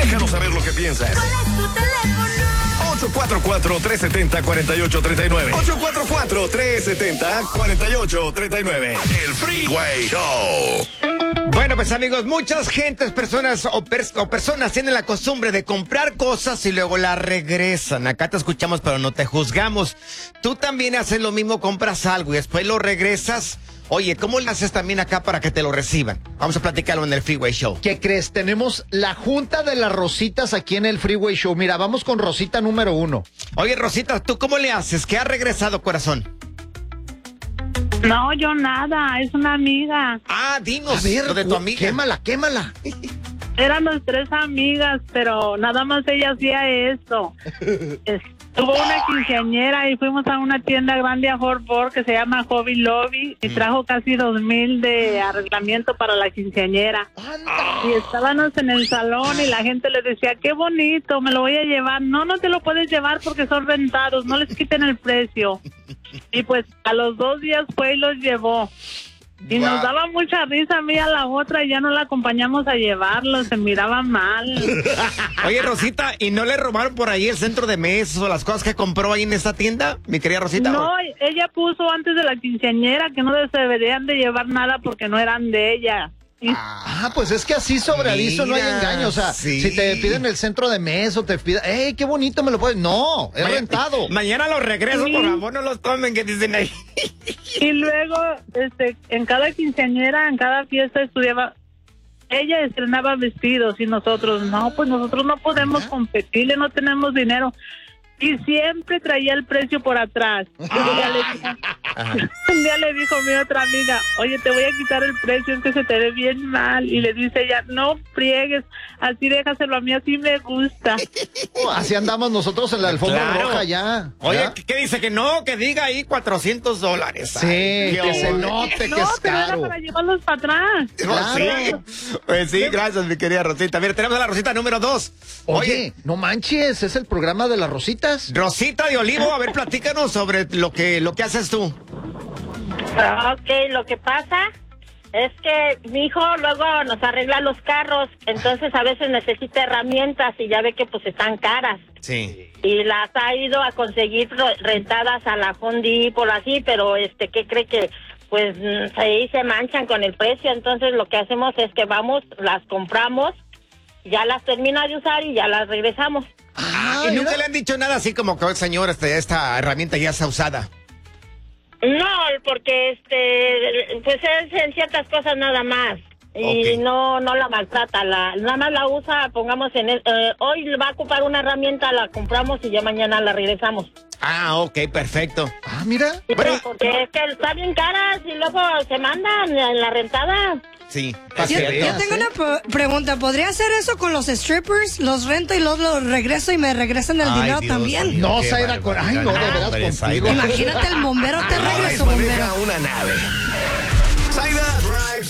Déjanos saber lo que piensas. ¿Cuál es tu teléfono? 844-370-4839. 844-370-4839. El Freeway Show. Bueno, pues amigos, muchas gentes, personas o personas tienen la costumbre de comprar cosas y luego las regresan. Acá te escuchamos, pero no te juzgamos. Tú también haces lo mismo, compras algo y después lo regresas. Oye, ¿cómo le haces también acá para que te lo reciban? Vamos a platicarlo en el Freeway Show. ¿Qué crees? Tenemos la junta de las Rositas aquí en el Freeway Show. Mira, vamos con Rosita número 1. Oye, Rosita, ¿tú cómo le haces? ¿Qué has regresado, corazón? No, yo nada, es una amiga. Ah, dinos, A ver, lo de tu amiga. Quémala. Éramos 3 amigas, pero nada más ella hacía eso. Tuvo una quinceañera y fuimos a una tienda grande a Fort Worth que se llama Hobby Lobby y trajo casi 2,000 de arreglamiento para la quinceañera. Y estábamos en el salón y la gente le decía, qué bonito, me lo voy a llevar. No te lo puedes llevar porque son rentados, no les quiten el precio. Y pues a los 2 días fue y los llevó. Y nos daba mucha risa a mí a la otra y ya no la acompañamos a llevarlo, se miraba mal. Oye, Rosita, ¿y no le robaron por ahí el centro de mesas o las cosas que compró ahí en esta tienda, mi querida Rosita? No, ella puso antes de la quinceañera que no se deberían de llevar nada porque no eran de ella. Pues es que así sobre aviso no hay Mira, engaño. O sea, sí. si te piden el centro de mesa o te piden, ¡ey, qué bonito me lo puedes! No, es rentado. Mañana los regreso, Sí. por favor, no los tomen, que dicen ahí. Y luego, en cada quinceañera, en cada fiesta estudiaba, ella estrenaba vestidos y nosotros no no podemos competirle, no tenemos dinero. Y siempre traía el precio por atrás. Un día le dijo mi otra amiga, oye, te voy a quitar el precio, es que se te ve bien mal. Y le dice ella, no friegues, así déjaselo a mí, así me gusta. Así andamos nosotros en la alfombra Claro. roja ya. Oye, ¿ya? ¿qué dice? Que no, que diga ahí $400. Sí, Ay, que se hombre. note que No, es pero era caro. para llevarlos para atrás. Claro. Sí. Pues sí, gracias, mi querida Rosita. Mira, tenemos a la Rosita número 2. Oye, no manches, es el programa de las Rositas. Rosita de Olivo, a ver, platícanos sobre lo que haces tú. Ok, lo que pasa es que mi hijo luego nos arregla los carros, entonces a veces necesita herramientas y ya ve que pues están caras. Sí. Y las ha ido a conseguir rentadas a la Home Depot, así, pero ¿qué cree que? Pues ahí se manchan con el precio, entonces lo que hacemos es que vamos, las compramos, ya las termina de usar y ya las regresamos. ¿Y nunca le han dicho nada así como que, señor, esta herramienta ya está usada? No, porque pues es en ciertas cosas nada más. Y Ok. no la maltrata, nada más la usa, pongamos hoy va a ocupar una herramienta, la compramos y ya mañana la regresamos. Ah, ok, perfecto. Mira. Sí, Bueno. porque es que está bien caras y luego se mandan en la rentada. Sí. Yo Tengo una pregunta. ¿Podría hacer eso con los strippers? Los rento y luego los regreso y me regresan el dinero también. No, Zaira, ay, no, de veras contigo. Imagínate el bombero, te regreso, bombero. Maneja una nave.